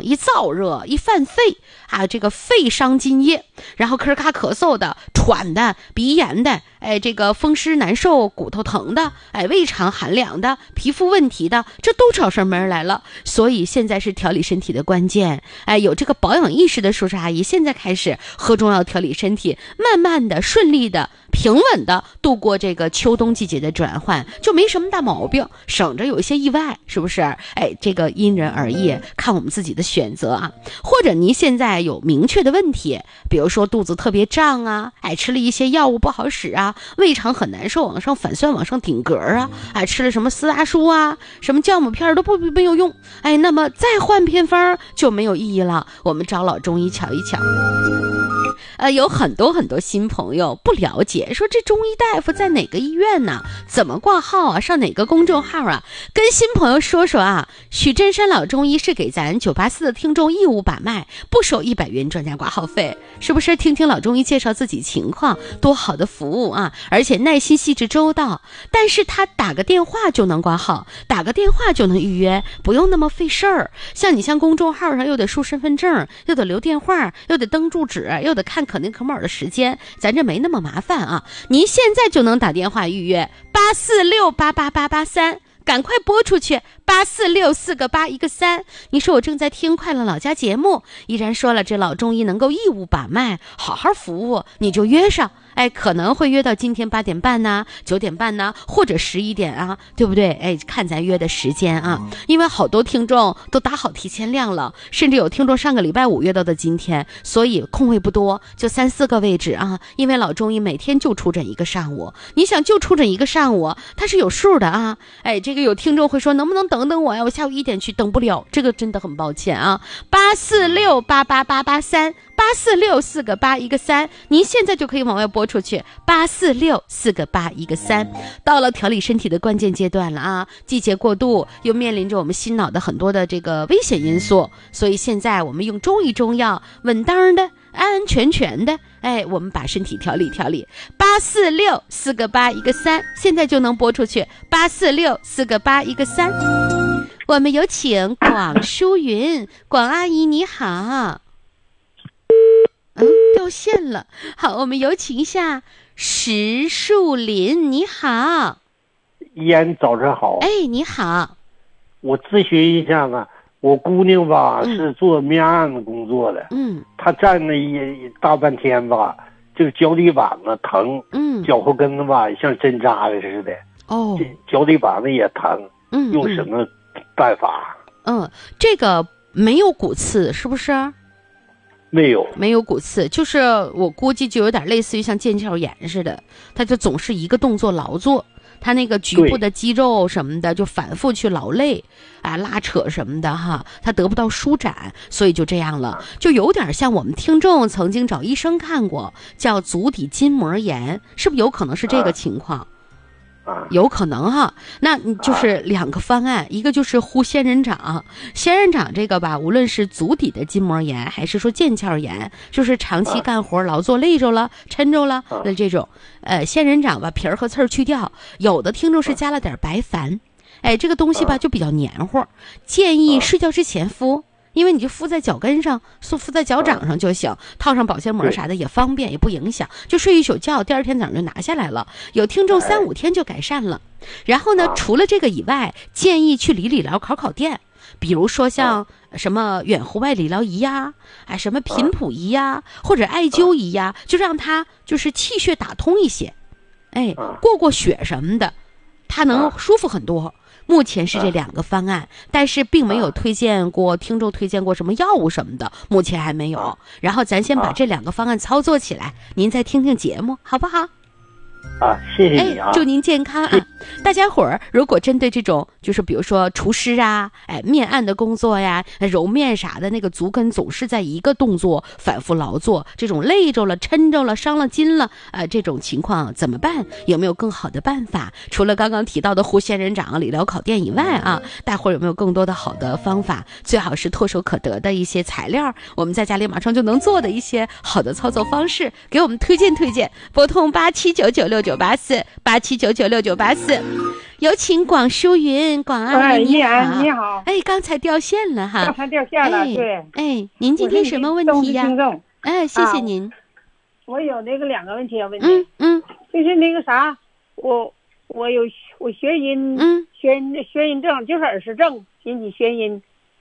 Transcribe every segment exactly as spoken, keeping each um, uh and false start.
一燥热一犯肺啊，这个肺伤津液，然后咳咔咳嗽的、喘的、鼻炎的，哎，这个风湿难受、骨头疼的，哎，胃肠寒凉的、皮肤问题的，这都找上门来了。所以现在是调理身体的关键，哎，有这个保养意识的叔叔阿姨，现在开始喝中药调理身体，慢慢的、顺利的、平稳的度过这个秋冬季节的转换，就没什么大毛病，省着有一些意外，是不是？哎，这个因人而异，看我们自己的选择啊。或者您现在有明确的问题，比如说肚子特别胀啊，哎，吃了一些药物不好使啊，胃肠很难受，往上反酸，往上顶嗝啊，哎，吃了什么斯大舒啊，什么酵母片都不没有用，哎，那么再换偏方就没有意义了，我们找老中医瞧一瞧。呃，有很多很多新朋友不了解，说这中医大夫在哪个医院呢？怎么挂号啊？上哪个公众号啊？跟新朋友说说啊，许真山老中医是给咱九八四的听众义务把脉，不收一百元专家挂号费，是不是？听听老中医介绍自己情况，多好的服务啊！而且耐心细致周到，但是他打个电话就能挂号，打个电话就能预约，不用那么费事儿。像你像公众号上又得输身份证，又得留电话，又得登住址，又得看可丁可卯的时间，咱这没那么麻烦啊！您现在就能打电话预约八四六八八八八三，赶快拨出去，八四六四个八一个三。你说我正在听快乐老家节目，依然说了这老中医能够义务把脉，好好服务，你就约上。哎，可能会约到今天八点半呢、九点半呢，或者十一点啊，对不对？哎，看咱约的时间啊，因为好多听众都打好提前量了，甚至有听众上个礼拜五约到的今天，所以空位不多，就三四个位置啊。因为老中医每天就出诊一个上午，你想就出诊一个上午，它是有数的啊。哎，这个有听众会说，能不能等等我呀？我下午一点去，等不了，这个真的很抱歉啊。八四六八八八八三。八四六四个八一个三，您现在就可以往外拨出去，八四六四个八一个三。到了调理身体的关键阶段了啊，季节过渡，又面临着我们心脑的很多的这个危险因素，所以现在我们用中医中药，稳当的、安安全全的，哎，我们把身体调理调理。八四六四个八一个三，现在就能拨出去，八四六四个八一个三。我们有请广淑云，广阿姨你好。嗯，掉线了。好，我们有请一下石树林，你好。 依然早上好。 哎，你好。 我咨询一下呢，我姑娘吧、嗯、是做面案的工作的，嗯，她站了一大半天吧，这个脚底板子疼，嗯，脚后跟子吧像针扎的似的，哦，脚底板子也疼，嗯，用什么办法？ 嗯，这个没有骨刺是不是？ 没有没有骨刺，就是我估计就有点类似于像腱鞘炎似的，他就总是一个动作劳作，他那个局部的肌肉什么的就反复去劳累啊，拉扯什么的哈，他得不到舒展，所以就这样了，就有点像我们听众曾经找医生看过，叫足底筋膜炎，是不是有可能是这个情况？啊有可能哈，那你就是两个方案，一个就是呼仙人掌，仙人掌这个吧，无论是足底的筋膜炎，还是说腱鞘炎，就是长期干活劳作累着了、抻着了的这种，呃，仙人掌把皮儿和刺儿去掉，有的听众是加了点白矾，哎，这个东西吧就比较黏糊，建议睡觉之前敷。因为你就敷在脚跟上，敷敷在脚掌上就行，套上保鲜膜啥的也方便，也不影响，就睡一宿觉，第二天早上就拿下来了。有听众三五天就改善了。然后呢，除了这个以外，建议去理理疗、考考店，比如说像什么远红外理疗仪呀，哎，什么频谱仪呀，或者艾灸仪呀，就让它就是气血打通一些，哎，过过血什么的，它能舒服很多。目前是这两个方案，但是并没有推荐过听众推荐过什么药物什么的，目前还没有。然后咱先把这两个方案操作起来，您再听听节目，好不好？ 啊，谢谢你啊！ 哎，祝您健康啊！大家伙儿如果针对这种，就是比如说厨师啊，哎，面案的工作呀，揉面啥的，那个足跟总是在一个动作反复劳作，这种累着了、抻着了、伤了筋了，呃，这种情况怎么办？有没有更好的办法？除了刚刚提到的呼仙人掌、理疗考店以外啊，大伙儿有没有更多的好的方法？最好是唾手可得的一些材料，我们在家里马上就能做的一些好的操作方式，给我们推荐推荐。拨通八七九九六九八四八七九九六九八四。 有请广淑云，广阿姨你好，你好。 哎，刚才掉线了哈。 刚才掉线了， 哎、 对。 哎，您今天什么问题呀？哎，谢谢您。 啊、我有那个两个问题要问你。 嗯嗯。 就是那个啥，我我有我眩晕， 嗯， 眩眩晕症，就是耳石症引起眩晕。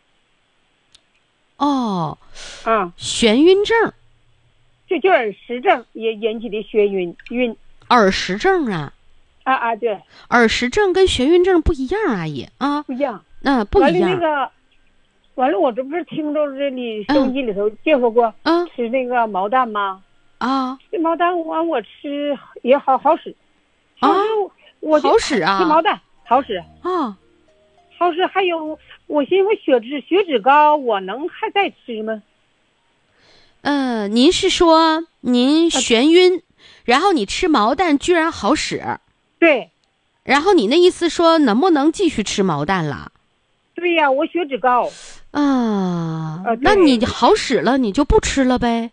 哦。 啊。 眩晕症。 就就耳石症也引起的眩晕晕。 耳石症啊。 啊啊对， 耳石症跟眩晕症不一样，阿姨啊， 不一样， 嗯、啊，不一样。 完了那个，完了我这不是听着这里收音机里头介绍过， 嗯， 吃那个毛蛋吗？ 啊， 这毛蛋完我吃也好好使， 啊， 我好使啊， 吃毛蛋好使啊， 好使。还有我寻思血脂血脂高，我能还再吃吗？ 嗯、呃，您是说您眩晕，啊、然后你吃毛蛋居然好使？ 对， 然后你那意思说能不能继续吃毛蛋了？ 对呀、啊，我血脂高啊，呃、那你好使了，你就不吃了呗？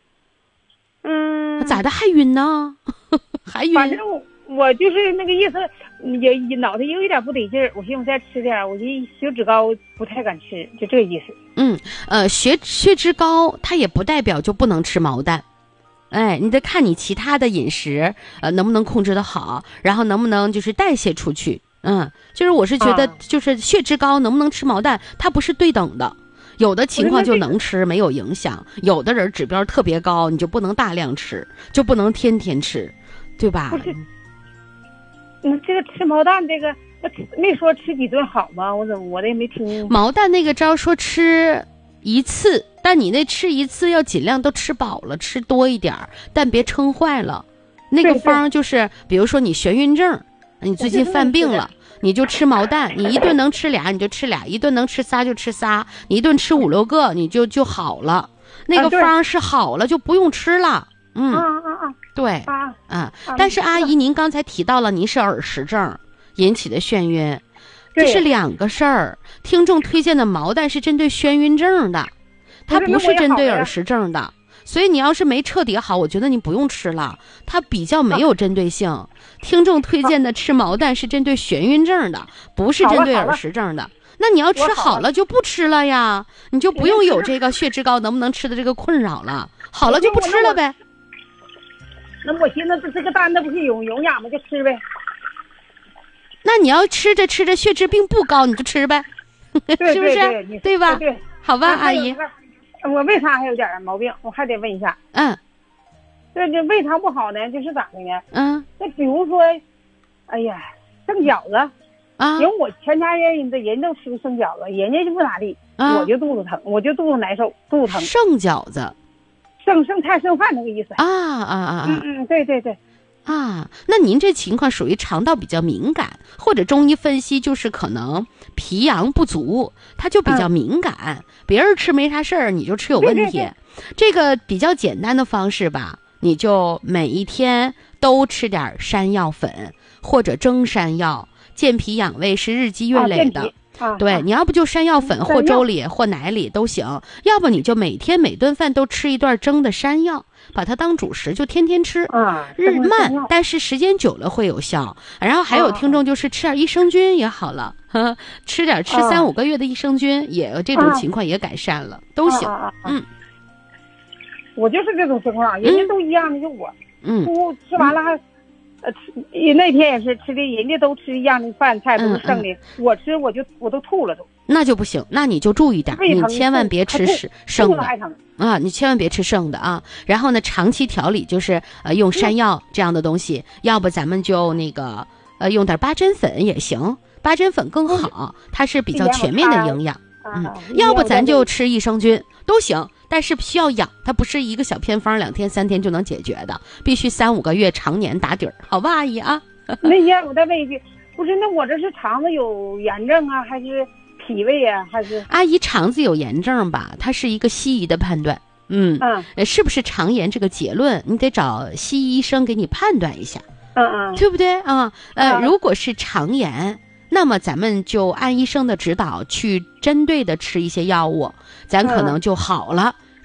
嗯， 咋的还晕呢？还晕？ 反正我就是那个意思，也也脑袋也有一点不得劲儿，我寻思再吃点，我这血脂高不太敢吃，就这个意思。 嗯，呃，血血脂高，它也不代表就不能吃毛蛋。哎，你得看你其他的饮食，呃，能不能控制得好，然后能不能就是代谢出去。嗯，就是我是觉得，就是血脂高能不能吃毛蛋，它不是对等的。有的情况就能吃，没有影响；有的人指标特别高，你就不能大量吃，就不能天天吃，对吧？ 不是，那这个吃毛蛋这个，没说吃几顿好吗？我怎么我这也没听。 毛蛋那个招说吃一次。但你那吃一次要尽量都吃饱了，吃多一点儿，但别撑坏了。那个方就是，比如说你眩晕症，你最近犯病了，你就吃毛蛋，你一顿能吃俩你就吃俩，一顿能吃仨就吃仨，你一顿吃五六个你就就好了。那个方是好了就不用吃了。嗯啊啊啊， 对啊啊。但是阿姨您刚才提到了您是耳石症引起的眩晕，这是两个事儿。听众推荐的毛蛋是针对眩晕症的。它不是针对耳石症的，所以你要是没彻底好，我觉得你不用吃了，它比较没有针对性。啊、听众推荐的吃毛蛋是针对眩晕症的，不是针对耳石症的。那你要吃好了就不吃了呀，你就不用有这个血脂高能不能吃的这个困扰了，好了就不吃了呗。 那我寻思这这个蛋那不是有营养吗？就吃呗。 那你要吃着吃着血脂并不高，你就吃呗， 是不是？ 对, 对, 对, 对吧？ 对， 好吧，阿姨。 我胃肠还有点毛病，我还得问一下。 嗯， 这这胃肠不好呢，就是咋的呢？ 嗯， 那比如说，哎呀，剩饺子啊， 因为我全家人的人都吃剩饺子，人家就不咋地，啊、我就肚子疼，我就肚子难受，肚子疼。 剩饺子， 剩剩菜剩饭那个意思。 啊啊啊！ 嗯嗯，对对对。 啊，那您这情况属于肠道比较敏感，或者中医分析就是可能脾阳不足，它就比较敏感。嗯、别人吃没啥事儿，你就吃有问题。 对对对， 这个比较简单的方式吧，你就每一天都吃点山药粉或者蒸山药，健脾养胃是日积月累的。 啊啊、 对、 啊、 你要不就山药粉或粥里或奶里都行，要不你就每天每顿饭都吃一段蒸的山药，把它当主食，就天天吃。 啊， 日慢，但是时间久了会有效。然后还有听众就是吃点益生菌也好了，呵吃点吃三五个月的益生菌，也这种情况也改善了，都行。嗯， 我就是这种情况，人家都一样的，就我， 嗯， 我吃完了还。呃，吃那天也是吃的，人家都吃一样的饭菜，都是剩的。嗯嗯、我吃我就我都吐了都。 那就不行，那你就注意点，你千万别吃剩的啊！你千万别吃剩的啊！然后呢，长期调理就是呃用山药这样的东西，嗯、要不咱们就那个呃用点八珍粉也行，八珍粉更好，它是比较全面的营养。嗯，要不咱就吃益生菌都行。但是需要养，它不是一个小偏方，两天三天就能解决的，必须三五个月常年打底儿，好吧，阿姨啊？ 那天我再问一句，不是，那我这是肠子有炎症啊，还是脾胃啊，还是？ 阿姨肠子有炎症吧？它是一个西医的判断，嗯嗯，是不是肠炎这个结论，你得找西医医生给你判断一下， 嗯嗯， 对不对啊？呃，嗯、如果是肠炎。那么咱们就按医生的指导去针对的吃一些药物，咱可能就好了。嗯、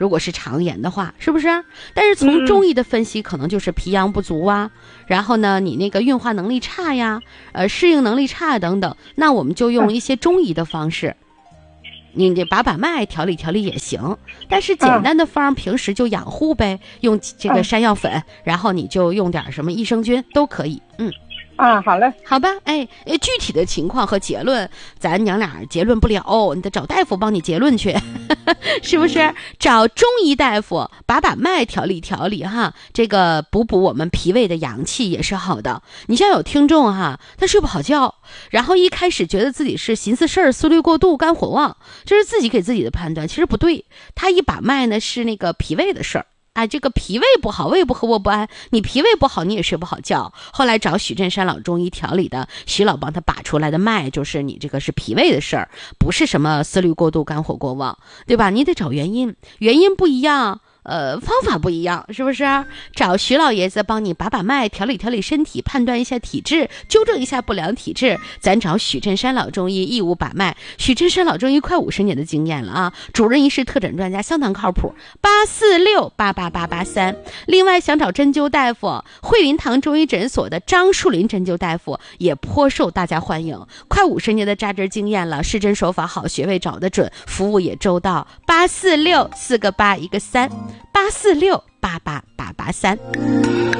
如果是肠炎的话，是不是？但是从中医的分析，可能就是脾阳不足啊，嗯、然后呢，你那个运化能力差呀，呃，适应能力差等等，那我们就用一些中医的方式，你这把把脉调理调理也行。但是简单的方，平时就养护呗，用这个山药粉，然后你就用点什么益生菌都可以，嗯。 啊，好嘞， 好吧，哎，具体的情况和结论，咱娘俩结论不了，你得找大夫帮你结论去，是不是？找中医大夫把把脉，调理调理哈，这个补补我们脾胃的阳气也是好的。你像有听众哈，他睡不好觉，然后一开始觉得自己是寻思事儿、思虑过度、肝火旺，这是自己给自己的判断，其实不对。他一把脉呢，是那个脾胃的事儿。哎，这个脾胃不好，胃不和，卧不安，你脾胃不好，你也睡不好觉。后来找许振山老中医调理的，许老帮他把出来的脉，就是你这个是脾胃的事儿，不是什么思虑过度、肝火过旺，对吧？你得找原因，原因不一样，呃，方法不一样，是不是？找徐老爷子帮你把把脉，调理调理身体，判断一下体质，纠正一下不良体质。咱找许振山老中医义务把脉，许振山老中医快五十年的经验了啊，主任医师特诊专家，相当靠谱。八四六八八八八三。另外想找针灸大夫，惠林堂中医诊所的张树林针灸大夫也颇受大家欢迎，快五十年的扎针经验了，施针手法好，穴位找得准，服务也周到。八四六四个八一个三。八四六八八八八三。